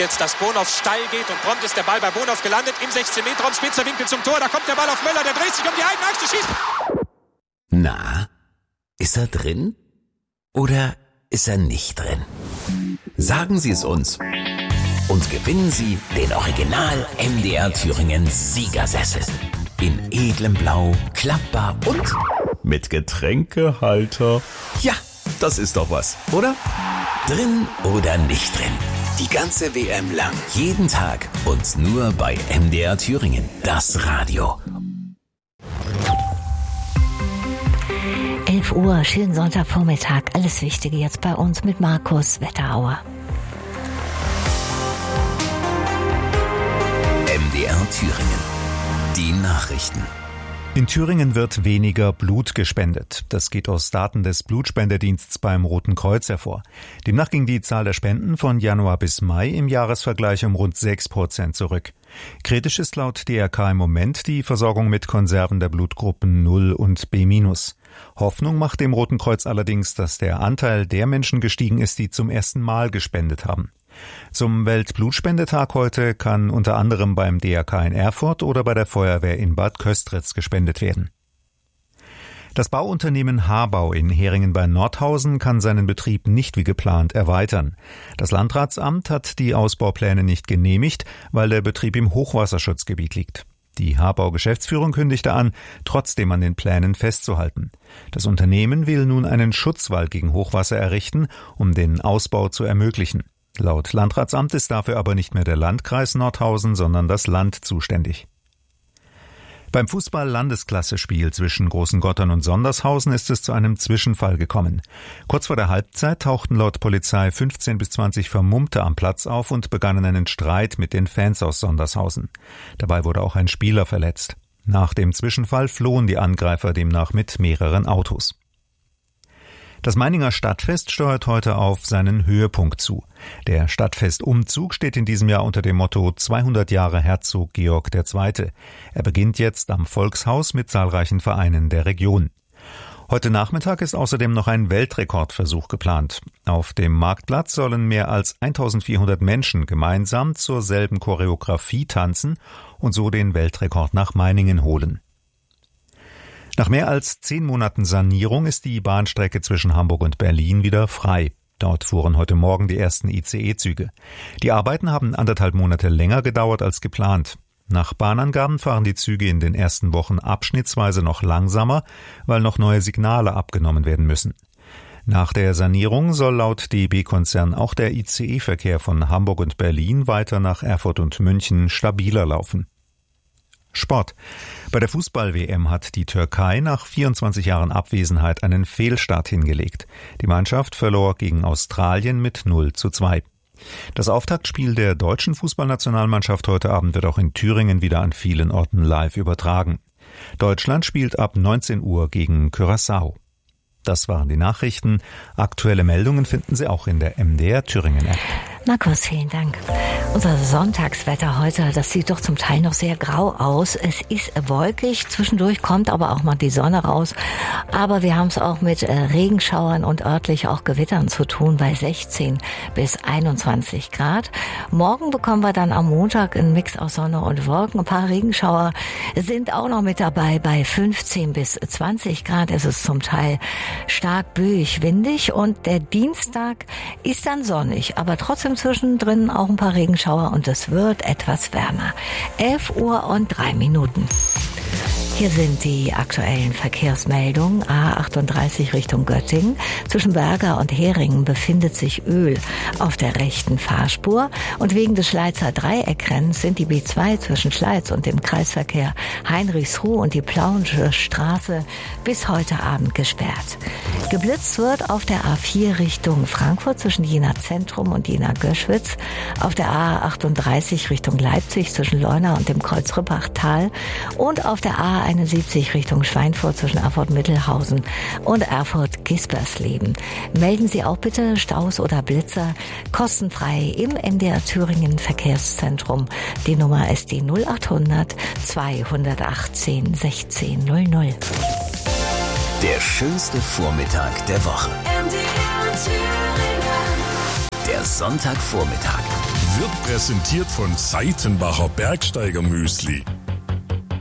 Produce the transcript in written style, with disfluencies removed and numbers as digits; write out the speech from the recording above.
jetzt, dass Bonhoff steil geht und prompt ist der Ball bei Bonhoff gelandet im 16-Meter-Raum, spitzer Winkel zum Tor, da kommt der Ball auf Möller, der dreht sich um die eigene Achse, schießt. Na, ist er drin oder ist er nicht drin? Sagen Sie es uns und gewinnen Sie den Original MDR Thüringen Siegersessel. In edlem Blau, klappbar und mit Getränkehalter. Ja, das ist doch was, oder? Drin oder nicht drin? Die ganze WM lang, jeden Tag und nur bei MDR Thüringen, das Radio. 11 Uhr, schönen Sonntagvormittag. Alles Wichtige jetzt bei uns mit Markus Wetterauer. MDR Thüringen. Die Nachrichten. In Thüringen wird weniger Blut gespendet. Das geht aus Daten des Blutspendedienstes beim Roten Kreuz hervor. Demnach ging die Zahl der Spenden von Januar bis Mai im Jahresvergleich um rund 6% zurück. Kritisch ist laut DRK im Moment die Versorgung mit Konserven der Blutgruppen 0 und B-. Hoffnung macht dem Roten Kreuz allerdings, dass der Anteil der Menschen gestiegen ist, die zum ersten Mal gespendet haben. Zum Weltblutspendetag heute kann unter anderem beim DRK in Erfurt oder bei der Feuerwehr in Bad Köstritz gespendet werden. Das Bauunternehmen Habau in Heringen bei Nordhausen kann seinen Betrieb nicht wie geplant erweitern. Das Landratsamt hat die Ausbaupläne nicht genehmigt, weil der Betrieb im Hochwasserschutzgebiet liegt. Die Habau-Geschäftsführung kündigte an, trotzdem an den Plänen festzuhalten. Das Unternehmen will nun einen Schutzwall gegen Hochwasser errichten, um den Ausbau zu ermöglichen. Laut Landratsamt ist dafür aber nicht mehr der Landkreis Nordhausen, sondern das Land zuständig. Beim Fußball-Landesklasse-Spiel zwischen Großengottern und Sondershausen ist es zu einem Zwischenfall gekommen. Kurz vor der Halbzeit tauchten laut Polizei 15 bis 20 Vermummte am Platz auf und begannen einen Streit mit den Fans aus Sondershausen. Dabei wurde auch ein Spieler verletzt. Nach dem Zwischenfall flohen die Angreifer demnach mit mehreren Autos. Das Meininger Stadtfest steuert heute auf seinen Höhepunkt zu. Der Stadtfestumzug steht in diesem Jahr unter dem Motto 200 Jahre Herzog Georg II. Er beginnt jetzt am Volkshaus mit zahlreichen Vereinen der Region. Heute Nachmittag ist außerdem noch ein Weltrekordversuch geplant. Auf dem Marktplatz sollen mehr als 1400 Menschen gemeinsam zur selben Choreografie tanzen und so den Weltrekord nach Meiningen holen. Nach mehr als 10 Monaten Sanierung ist die Bahnstrecke zwischen Hamburg und Berlin wieder frei. Dort fuhren heute Morgen die ersten ICE-Züge. Die Arbeiten haben 1,5 Monate länger gedauert als geplant. Nach Bahnangaben fahren die Züge in den ersten Wochen abschnittsweise noch langsamer, weil noch neue Signale abgenommen werden müssen. Nach der Sanierung soll laut DB-Konzern auch der ICE-Verkehr von Hamburg und Berlin weiter nach Erfurt und München stabiler laufen. Sport. Bei der Fußball-WM hat die Türkei nach 24 Jahren Abwesenheit einen Fehlstart hingelegt. Die Mannschaft verlor gegen Australien mit 0:2. Das Auftaktspiel der deutschen Fußballnationalmannschaft heute Abend wird auch in Thüringen wieder an vielen Orten live übertragen. Deutschland spielt ab 19 Uhr gegen Curaçao. Das waren die Nachrichten. Aktuelle Meldungen finden Sie auch in der MDR Thüringen App. Markus, vielen Dank. Unser Sonntagswetter heute, das sieht doch zum Teil noch sehr grau aus. Es ist wolkig, zwischendurch kommt aber auch mal die Sonne raus. Aber wir haben es auch mit Regenschauern und örtlich auch Gewittern zu tun bei 16 bis 21 Grad. Morgen bekommen wir dann am Montag einen Mix aus Sonne und Wolken. Ein paar Regenschauer sind auch noch mit dabei bei 15 bis 20 Grad. Es ist zum Teil stark böig, windig und der Dienstag ist dann sonnig, aber trotzdem zwischendrin auch ein paar Regenschauer und es wird etwas wärmer. 11:03. Hier sind die aktuellen Verkehrsmeldungen. A38 Richtung Göttingen. Zwischen Berger und Heringen befindet sich Öl auf der rechten Fahrspur. Und wegen des Schleizer Dreieckrenns sind die B2 zwischen Schleiz und dem Kreisverkehr Heinrichsruh und die Plauensche Straße bis heute Abend gesperrt. Geblitzt wird auf der A4 Richtung Frankfurt zwischen Jena Zentrum und Jena Göschwitz. Auf der A38 Richtung Leipzig zwischen Leuna und dem Kreuz Rippachtal. Und auf der A71 Richtung Schweinfurt zwischen Erfurt-Mittelhausen und Erfurt-Gispersleben. Melden Sie auch bitte Staus oder Blitzer kostenfrei im MDR Thüringen Verkehrszentrum. Die Nummer ist die 0800 218 1600. Der schönste Vormittag der Woche. MDR Thüringen. Der Sonntagvormittag. wird präsentiert von Seitenbacher Bergsteiger Müsli.